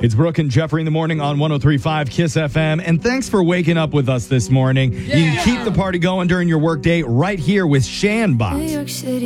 It's Brooke and Jeffrey in the morning on 103.5 KISS FM. And thanks for waking up with us this morning. You can keep the party going during your workday right here with Shanbot.